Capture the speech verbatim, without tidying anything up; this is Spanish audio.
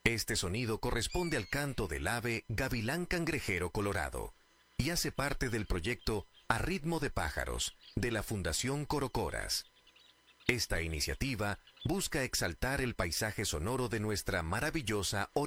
Este sonido corresponde al canto del ave gavilán cangrejero colorado y hace parte del proyecto A Ritmo de Pájaros de la Fundación Corocoras. Esta iniciativa busca exaltar el paisaje sonoro de nuestra maravillosa